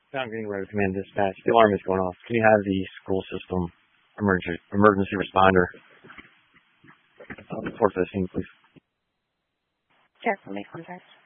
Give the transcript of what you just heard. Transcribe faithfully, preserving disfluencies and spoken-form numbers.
Mount Green Road Command Dispatch. The alarm is going off. Can you have the school system emergency emergency responder uh, report to the scene, please? Sure, let me contact.